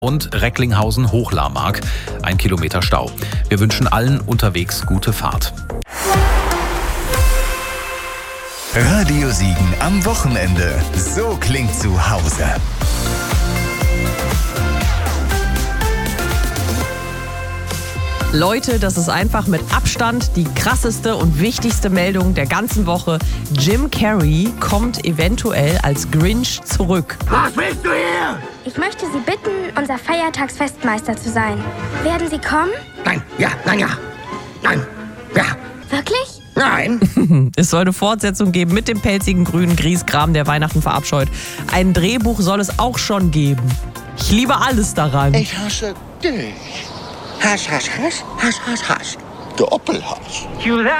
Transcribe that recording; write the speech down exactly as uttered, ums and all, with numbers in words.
Und Recklinghausen-Hochlarmark, ein Kilometer Stau. Wir wünschen allen unterwegs gute Fahrt. Radio Siegen am Wochenende. So klingt zu Hause. Leute, das ist einfach mit Abstand die krasseste und wichtigste Meldung der ganzen Woche. Jim Carrey kommt eventuell als Grinch zurück. Was willst du hier? Ich möchte Sie bitten, unser Feiertagsfestmeister zu sein. Werden Sie kommen? Nein, ja, nein, ja. Nein, ja. Wirklich? Nein. Es soll eine Fortsetzung geben mit dem pelzigen grünen Grieskram, der Weihnachten verabscheut. Ein Drehbuch soll es auch schon geben. Ich liebe alles daran. Ich hasse dich. Hass, Hass, Hass, Hass, Hass, Hass. Doppelhass.